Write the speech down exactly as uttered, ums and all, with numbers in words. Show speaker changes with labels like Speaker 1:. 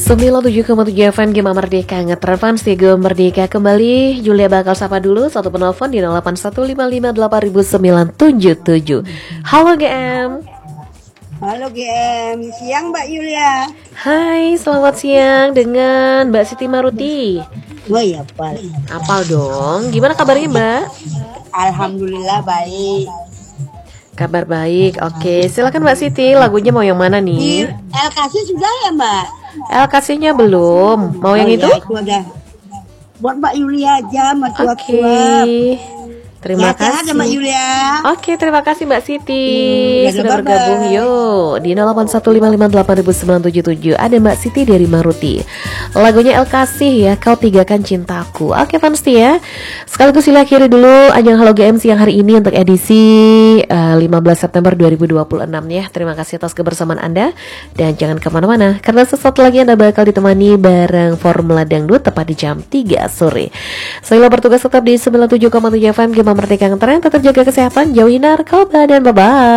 Speaker 1: sembilan puluh tujuh koma tujuh F M Gema Merdeka ngetrans di Gema Merdeka kembali. Julia bakal sapa dulu satu penelpon di nol delapan satu lima lima delapan sembilan tujuh tujuh. Halo G M.
Speaker 2: Halo G M, siang Mbak Yulia.
Speaker 1: Hai, selamat siang dengan Mbak Siti Maruti.
Speaker 2: Oh iya Pak.
Speaker 1: Apal dong. Gimana kabarnya Mbak?
Speaker 2: Alhamdulillah baik.
Speaker 1: Kabar baik. Oke, silakan Mbak Siti. Lagunya mau yang mana
Speaker 2: Di
Speaker 1: nih?
Speaker 2: L K C sudah ya Mbak?
Speaker 1: L K C-nya belum. Mau
Speaker 2: Oh
Speaker 1: yang
Speaker 2: iya,
Speaker 1: itu?
Speaker 2: itu ada. Buat Mbak Yulia aja, Mbak
Speaker 1: Oke.
Speaker 2: Tua-tua.
Speaker 1: Terima
Speaker 2: Sehat-sehat ya, Mbak
Speaker 1: kasih.
Speaker 2: Yulia.
Speaker 1: Oke, terima kasih Mbak Siti
Speaker 2: Hmm,
Speaker 1: sudah
Speaker 2: bye-bye.
Speaker 1: bergabung. Yuk di nol delapan satu lima lima delapan sembilan tujuh tujuh ada Mbak Siti dari Maruti. Lagunya El Kasih ya, Kau Tigakan Cintaku. Oke Fansti ya. Sekaligus sila akhiri dulu ajang Halo G M siang hari ini untuk edisi uh, lima belas September dua ribu dua puluh enam ya. Terima kasih atas kebersamaan Anda dan jangan kemana-mana karena sesaat lagi Anda bakal ditemani bareng Formula Dangdut tepat di jam tiga sore. Saya bertugas tetap di sembilan puluh tujuh koma tujuh F M Gema Merdeka Ngetren. Tetap jaga kesehatan, jauhi narkoba dan bye-bye.